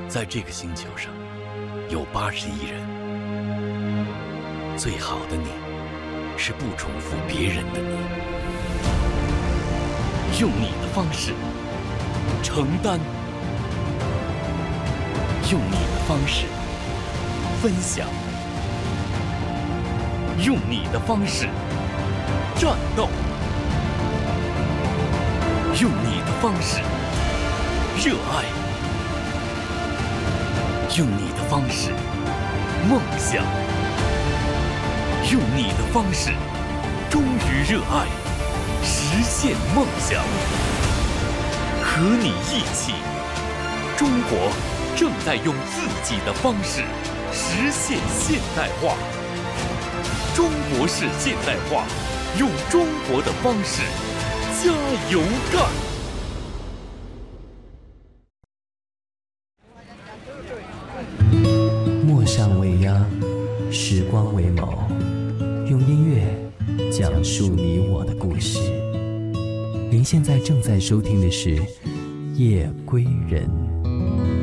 在这个星球上有80亿人，最好的你是不重复别人的你，用你的方式承担，用你的方式分享，用你的方式战斗，用你的方式热爱，用你的方式梦想，用你的方式忠于热爱，实现梦想。和你一起，中国正在用自己的方式实现现代化。中国式现代化，用中国的方式加油干！ 陌上未央，时光为眸，用音乐讲述你我的故事。您现在正在收听的是《夜归人》。